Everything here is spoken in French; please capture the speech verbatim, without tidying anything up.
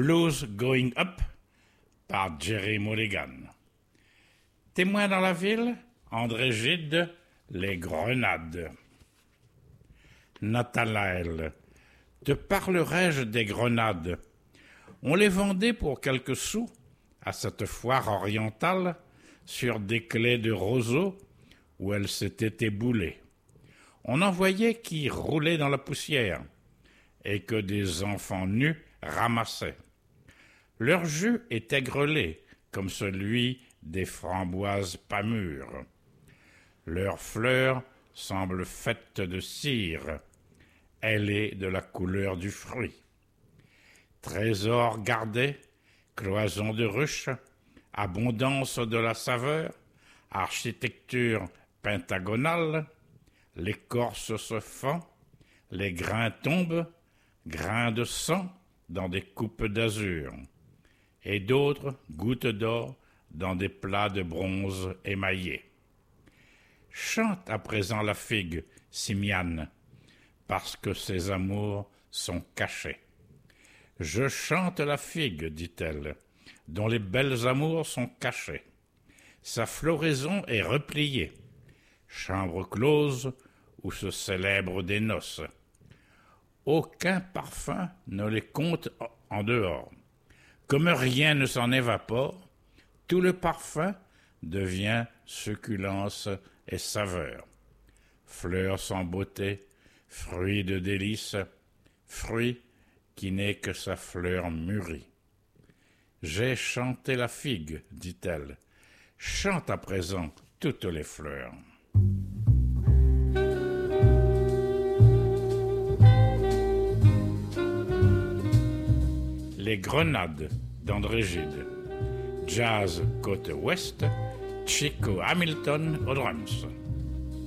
Blues Going Up par Jerry Mulligan. Témoin dans la ville, André Gide, Les Grenades. Nathanaël, te parlerai-je des grenades? On les vendait pour quelques sous à cette foire orientale sur des clés de roseaux où elles s'étaient éboulées. On en voyait qui roulaient dans la poussière et que des enfants nus ramassaient. Leur jus était grelé comme celui des framboises pas mûres. Leurs fleurs semblent faites de cire. Elle est de la couleur du fruit. Trésor gardé, cloison de ruche, abondance de la saveur, architecture pentagonale, l'écorce se fend, les grains tombent, grains de sang dans des coupes d'azur, et d'autres gouttes d'or dans des plats de bronze émaillés. Chante à présent la figue, Simiane, parce que ses amours sont cachés. Je chante la figue, dit-elle, dont les belles amours sont cachées. Sa floraison est repliée, chambre close où se célèbrent des noces. Aucun parfum ne les compte en dehors. Comme rien ne s'en évapore, tout le parfum devient succulence et saveur. Fleurs sans beauté, fruit de délices, fruit qui n'est que sa fleur mûrie. J'ai chanté la figue, dit-elle. Chante à présent toutes les fleurs. Les Grenades d'André Gide. Jazz côte ouest, Chico Hamilton aux drums.